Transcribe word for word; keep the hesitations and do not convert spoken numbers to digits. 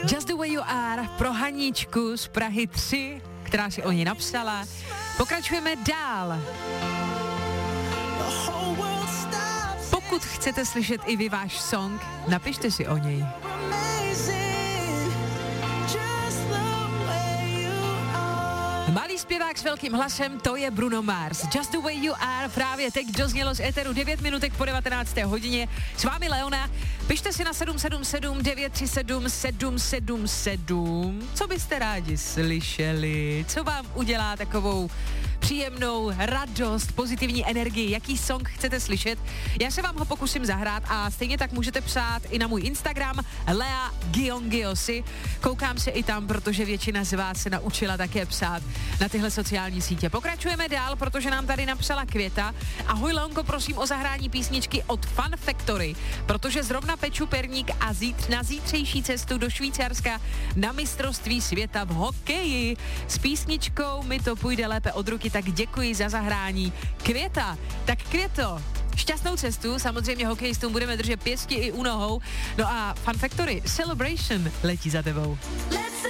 Just the way you are pro Haníčku z Prahy tři, která si o ní napsala. Pokračujeme dál. Pokud chcete slyšet i vy váš song, napište si o něj. Malý zpěvák s velkým hlasem, to je Bruno Mars. Just the way you are, právě teď doznělo z éteru devět minutek po devatenácté hodině. S vámi Leona, pište si na sedm sedm sedm devět tři sedm sedm sedm sedm, co byste rádi slyšeli, co vám udělá takovou příjemnou radost, pozitivní energii, jaký song chcete slyšet. Já se vám ho pokusím zahrát a stejně tak můžete psát i na můj Instagram Lea Giongiosi. Koukám se i tam, protože většina z vás se naučila také psát na tyhle sociální sítě. Pokračujeme dál, protože nám tady napsala Květa. Ahoj Leonko, prosím o zahrání písničky od Fun Factory, protože zrovna peču perník a zítř, na zítřejší cestu do Švýcarska na mistrovství světa v hokeji. S písničkou mi to půjde lépe od ruky, tak děkuji za zahrání. Květa, tak Květo, šťastnou cestu, samozřejmě hokejistům budeme držet pěsti i u nohou. No a Fun Factory Celebration letí za tebou.